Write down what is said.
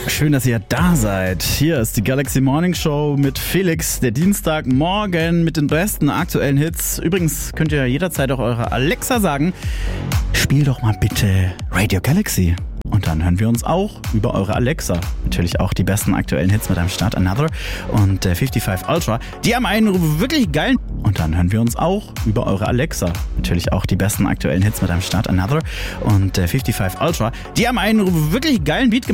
Schön, dass ihr da seid. Hier ist die Galaxy Morning Show mit Felix, der Dienstagmorgen mit den besten aktuellen Hits. Übrigens könnt ihr jederzeit auch eure Alexa sagen, spiel doch mal bitte Radio Galaxy. Und dann hören wir uns auch über eure Alexa. Natürlich auch die besten aktuellen Hits mit einem Start Another und 55 Ultra. Die haben einen wirklich geilen... Und dann hören wir uns auch über eure Alexa. Natürlich auch die besten aktuellen Hits mit einem Start Another und 55 Ultra. Die haben einen wirklich geilen Beat gemacht.